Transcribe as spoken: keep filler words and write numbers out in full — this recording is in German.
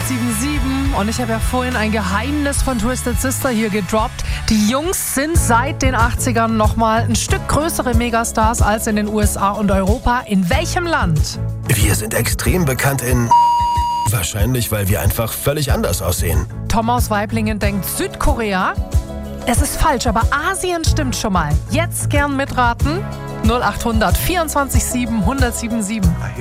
hundertsieben Komma sieben. Und ich habe ja vorhin ein Geheimnis von Twisted Sister hier gedroppt. Die Jungs sind seit den achtzigern nochmal ein Stück größere Megastars als in den U S A und Europa. In welchem Land? Wir sind extrem bekannt in... Wahrscheinlich, weil wir einfach völlig anders aussehen. Tom aus Waiblingen denkt Südkorea. Es ist falsch, aber Asien stimmt schon mal. Jetzt gern mitraten. null acht hundert vierundzwanzig sieben hundertsieben sieben.